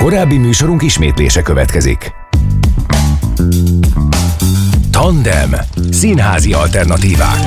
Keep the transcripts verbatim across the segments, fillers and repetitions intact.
Korábbi műsorunk ismétlése következik. Tandem. Színházi alternatívák.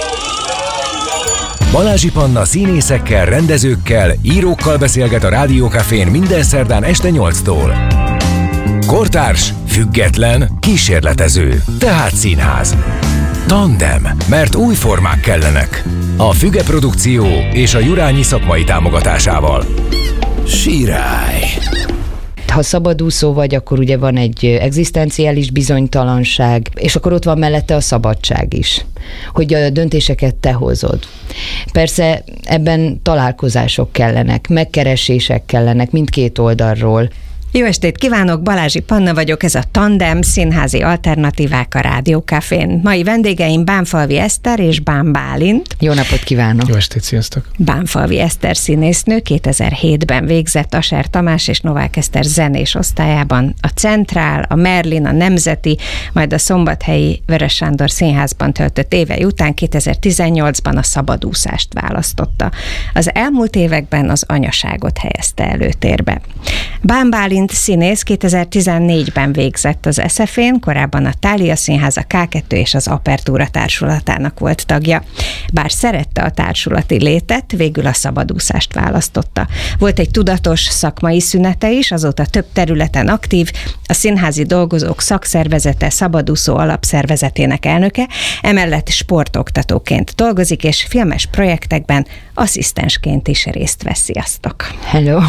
Balázsi Panna színészekkel, rendezőkkel, írókkal beszélget a Rádiókafén minden szerdán este nyolctól. Kortárs, független, kísérletező, tehát színház. Tandem, mert új formák kellenek. A Füge Produkció és a Jurányi szakmai támogatásával. Sirály! Ha szabadúszó vagy, akkor ugye van egy egzisztenciális bizonytalanság, és akkor ott van mellette a szabadság is, hogy a döntéseket te hozod. Persze ebben találkozások kellenek, megkeresések kellenek mindkét oldalról. Jó estét kívánok, Balázsi Panna vagyok, ez a Tandem, színházi alternatívák a Rádiókafén. Mai vendégeim Bánfalvi Eszter és Bán Bálint. Jó napot kívánok! Jó estét, sziasztok! Bánfalvi Eszter színésznő kétezer-hétben végzett Ascher Tamás és Novák Eszter zenés osztályában, a Centrál, a Merlin, a Nemzeti, majd a Szombathelyi Vörös Sándor Színházban töltött évei után kétezer-tizennyolcban a szabadúszást választotta. Az elmúlt években az anyaságot helyezte előtérbe. Bán Bálint színész kétezer-tizennégyben végzett az es ef én, korábban a Thália Színház, a ká kettő és az Apertúra társulatának volt tagja. Bár szerette a társulati létet, végül a szabadúszást választotta. Volt egy tudatos szakmai szünete is, azóta több területen aktív, a Színházi Dolgozók Szakszervezete Szabadúszó Alapszervezetének elnöke, emellett sportoktatóként dolgozik, és filmes projektekben asszisztensként is részt vesz. Sziasztok! Hello!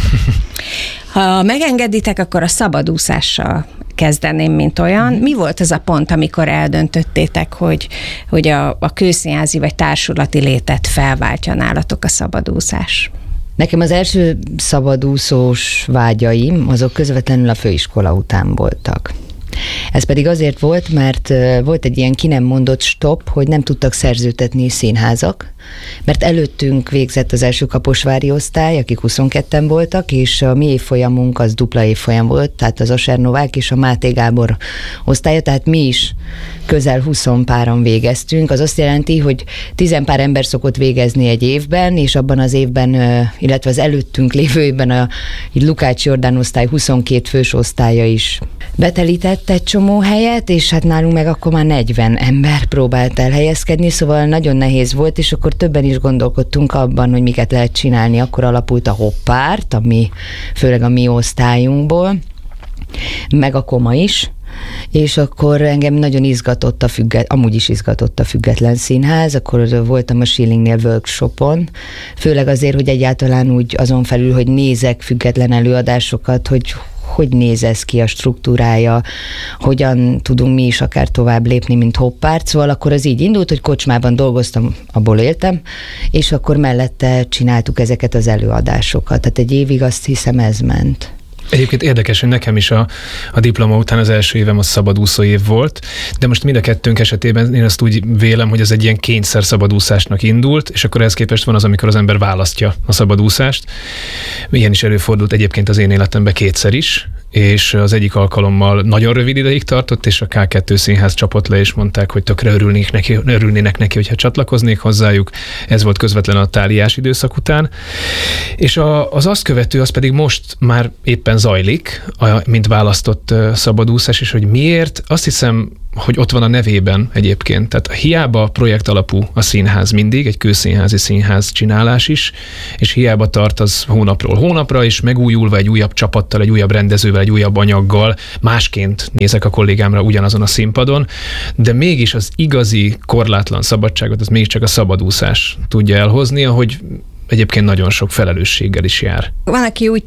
Ha megengeditek, akkor a szabadúszással kezdeném, mint olyan. Mi volt az a pont, amikor eldöntöttétek, hogy, hogy a, a kőszínházi vagy társulati létet felváltja nálatok a szabadúszás? Nekem az első szabadúszós vágyaim, azok közvetlenül a főiskola után voltak. Ez pedig azért volt, mert volt egy ilyen ki nem mondott stop, hogy nem tudtak szerződtetni színházak, mert előttünk végzett az első kaposvári osztály, akik huszonketten voltak, és a mi évfolyamunk az dupla évfolyam volt, tehát az Ascher Novák és a Máté Gábor osztálya, tehát mi is közel huszon páran végeztünk. Az azt jelenti, hogy tizen pár ember szokott végezni egy évben, és abban az évben, illetve az előttünk lévő évben a Lukács Jordán osztály huszonkét fős osztálya is betelített egy csomó helyet, és hát nálunk meg akkor már negyven ember próbált elhelyezkedni, szóval nagyon nehéz volt, és akkor többen is gondolkodtunk abban, hogy miket lehet csinálni. Akkor alapult a Hoppárt, ami főleg a mi osztályunkból, meg a Koma is, és akkor engem nagyon izgatott a függet, amúgy is izgatott a Független Színház, akkor voltam a Schillingnél workshopon, főleg azért, hogy egyáltalán úgy azon felül, hogy nézek független előadásokat, hogy hogy néz ez ki a struktúrája, hogyan tudunk mi is akár tovább lépni, mint Hoppárt. Szóval akkor az így indult, hogy kocsmában dolgoztam, abból éltem, és akkor mellette csináltuk ezeket az előadásokat. Tehát egy évig azt hiszem ez ment. Egyébként érdekes, hogy nekem is a, a diploma után az első évem a szabadúszó év volt, de most mind a kettőnk esetében én azt úgy vélem, hogy ez egy ilyen kényszer szabadúszásnak indult, és akkor ehhez képest van az, amikor az ember választja a szabadúszást. Ilyen is előfordult egyébként az én életemben kétszer is, és az egyik alkalommal nagyon rövid ideig tartott, és a ká kettő Színház csapott le, és mondták, hogy tökre örülnék neki, örülnének neki, hogyha csatlakoznék hozzájuk. Ez volt közvetlen a táliás időszak után. És a, az azt követő, az pedig most már éppen zajlik, mint választott szabadúszás, és hogy miért, azt hiszem, hogy ott van a nevében egyébként. Tehát hiába projekt alapú a színház mindig, egy kőszínházi színház csinálás is, és hiába tart az hónapról hónapra, és megújulva egy újabb csapattal, egy újabb rendezővel, egy újabb anyaggal, másként nézek a kollégámra ugyanazon a színpadon, de mégis az igazi korlátlan szabadságot, az mégiscsak a szabadúszás tudja elhozni, ahogy egyébként nagyon sok felelősséggel is jár. Van, aki úgy